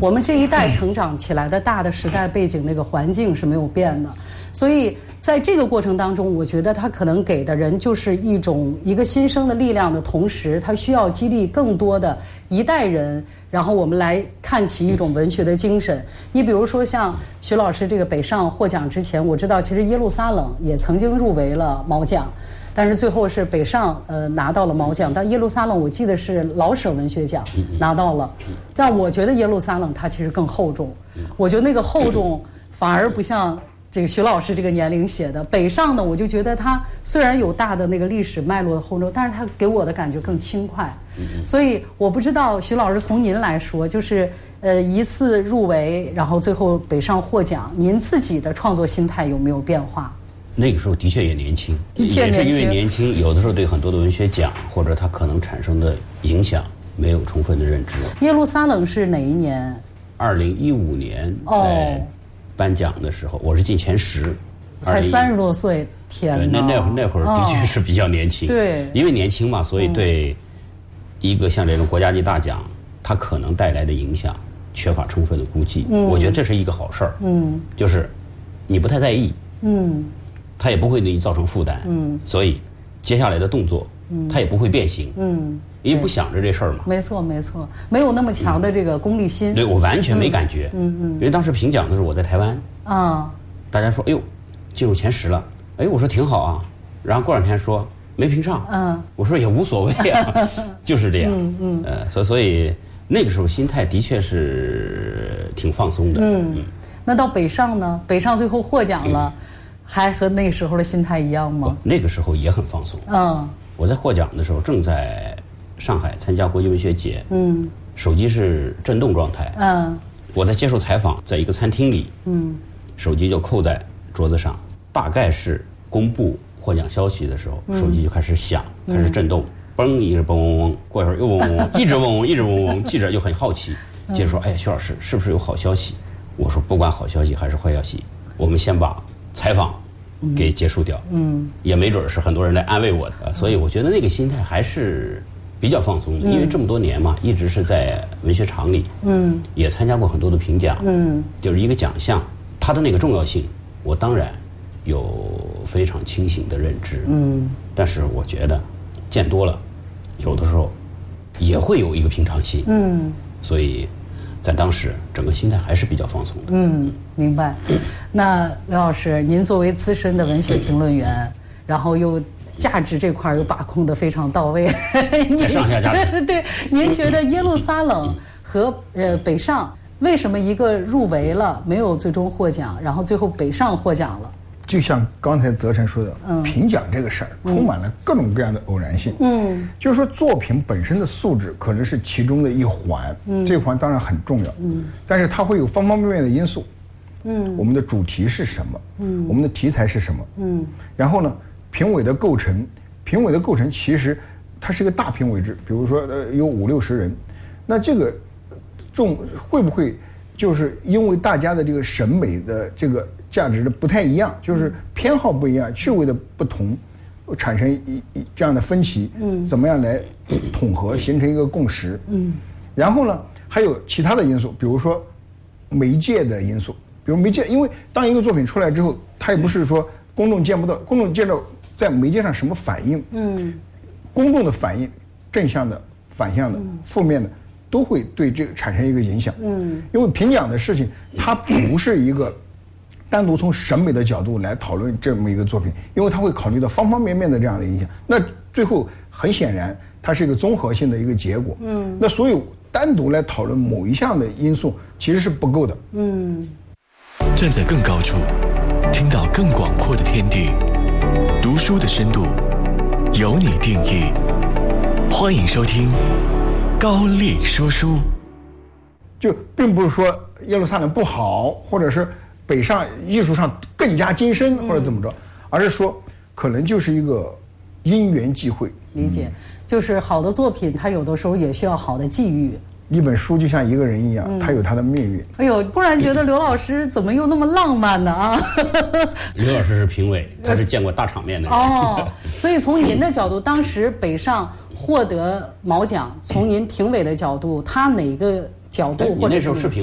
我们这一代成长起来的大的时代背景那个环境是没有变的，所以在这个过程当中，我觉得他可能给的人就是一个新生的力量的同时，他需要激励更多的一代人，然后我们来看起一种文学的精神。你比如说像徐老师这个北上获奖之前，我知道其实耶路撒冷也曾经入围了毛奖，但是最后是北上拿到了毛奖，但耶路撒冷我记得是老舍文学奖拿到了，但我觉得耶路撒冷它其实更厚重，我觉得那个厚重反而不像这个徐老师这个年龄写的。北上呢，我就觉得它虽然有大的那个历史脉络的厚重，但是它给我的感觉更轻快。所以我不知道徐老师从您来说，就是一次入围，然后最后北上获奖，您自己的创作心态有没有变化？ 那个时候的确也年轻，也是因为年轻，有的时候对很多的文学奖或者它可能产生的影响没有充分的认知。 耶路撒冷是哪一年 ？2015年在颁奖的时候，我是进前10， 才30多岁，天哪！ 那会儿的确是比较年轻， 对， 因为年轻嘛，所以对一个像这种国家级大奖，它可能带来的影响缺乏充分的估计。我觉得这是一个好事儿，就是你不太在意，它也不会对你造成负担，所以接下来的动作，它也不会变形，因为不想着这事儿嘛。 没错，没有那么强的这个功利心。 对，我完全没感觉，因为当时评奖的时候我在台湾，大家说，哎呦，进入前10了，哎，我说挺好啊，然后过2天说没评上，我说也无所谓啊，就是这样，所以那个时候心态的确是挺放松的。 那到北上呢？北上最后获奖了。还和那时候的心态一样吗？ 那个时候也很放松。我在获奖的时候正在上海参加国际文学节，手机是震动状态，我在接受采访，在一个餐厅里，手机就扣在桌子上，大概是公布获奖消息的时候，手机就开始响，开始震动，嘣一直嘣嗡嗡，过一会儿又嗡嗡嗡，一直嗡嗡，一直嗡嗡，记者就很好奇，接着说，哎，徐老师是不是有好消息？我说不管好消息还是坏消息，我们先把采访给结束掉，也没准是很多人来安慰我的，所以我觉得那个心态还是比较放松的，因为这么多年嘛，一直是在文学场里，也参加过很多的评奖，就是一个奖项，它的那个重要性，我当然有非常清醒的认知，但是我觉得见多了，有的时候也会有一个平常心，所以在当时整个心态还是比较放松的。 明白。那刘老师，您作为资深的文学评论员，然后又价值这块又把控得非常到位， 在上下价值。 对，您觉得耶路撒冷和北上为什么一个入围了没有最终获奖，然后最后北上获奖了？ 就像刚才泽成说的，评奖这个事儿充满了各种各样的偶然性。就是说作品本身的素质可能是其中的一环，这一环当然很重要，但是它会有方方面面的因素。我们的主题是什么？我们的题材是什么？然后呢，评委的构成其实它是一个大评委制，比如说有50-60人，那这个会不会就是因为大家的这个审美的这个价值的不太一样，就是偏好不一样，趣味的不同，产生这样的分歧，怎么样来统合形成一个共识？然后呢，还有其他的因素，比如说媒介的因素，比如媒介，因为当一个作品出来之后，它也不是说公众见不到，公众见到在媒介上什么反应，公众的反应，正向的、反向的、负面的，都会对这个产生一个影响。因为评奖的事情，它不是一个单独从审美的角度来讨论这么一个作品，因为它会考虑到方方面面的这样的影响。那最后很显然，它是一个综合性的一个结果。那所以单独来讨论某一项的因素其实是不够的。 站在更高处，听到更广阔的天地，读书的深度由你定义。欢迎收听高力说书。 就并不是说耶路撒冷不好，或者是北上艺术上更加精深，或者怎么着，而是说可能就是一个因缘际会。 理解，就是好的作品，它有的时候也需要好的际遇。 一本书就像一个人一样，他有他的命运。 哎呦，突然觉得刘老师怎么又那么浪漫呢啊？ 刘老师是评委，他是见过大场面的人。 所以从您的角度，当时北上获得毛奖，从您评委的角度，他哪个角度或者你那时候是评